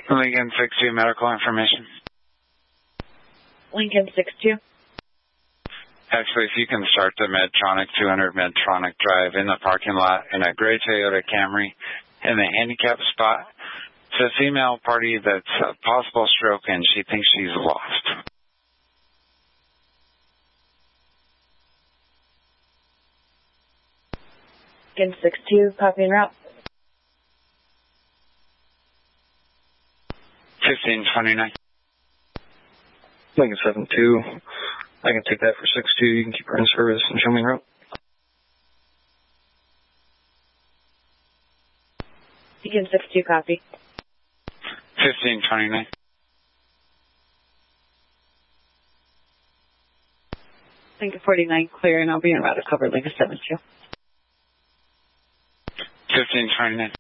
Lincoln 62 medical information. Lincoln 62. Actually, if you can start the Medtronic 200 Medtronic Drive in the parking lot in a gray Toyota Camry in the handicap spot. It's a female party that's a possible stroke and she thinks she's lost. Lincoln 62, copy en route. 1529. Lincoln 72. I can take that for 62. You can keep her in service and show me en route. Lincoln 62, copy. 1529. Lincoln 49, clear, and I'll be en route to cover Lincoln 72. 1529.